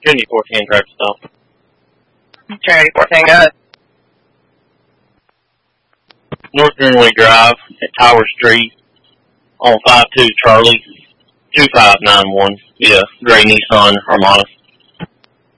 Trinity 14, traffic stop. Trinity 14, go ahead. North Greenway Drive at Tower Street on 52 Charlie, 2591. Yeah, gray Nissan Armada.